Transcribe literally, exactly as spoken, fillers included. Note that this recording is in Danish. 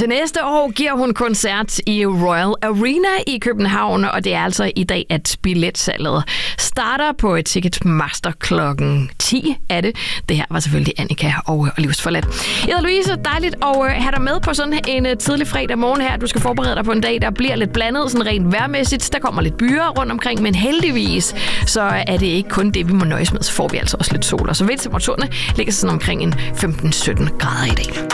Til næste år giver hun koncert i Royal Arena i København, og det er altså i dag, at billetsalget starter på et Ticketmaster klokken ti af det. Det her var selvfølgelig Annika og Livsforladt. Ida Louise, dejligt at have dig med på sådan en tidlig fredag morgen her. Du skal forberede dig på en dag, der bliver lidt blandet, sådan rent vejrmæssigt. Der kommer lidt byer rundt omkring, men heldigvis så er det ikke kun det, vi må nøjes med. Så får vi altså også lidt sol. Og så ved temperaturen ligger sådan omkring en femten sytten grader i dag.